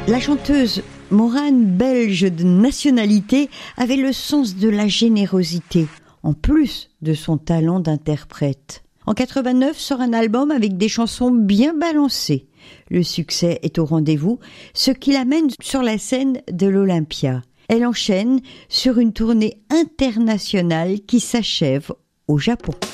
La chanteuse Morane, belge de nationalité, avait le sens de la générosité, en plus de son talent d'interprète. En 89 sort un album avec des chansons bien balancées. Le succès est au rendez-vous, ce qui l'amène sur la scène de l'Olympia. Elle enchaîne sur une tournée internationale qui s'achève au Japon.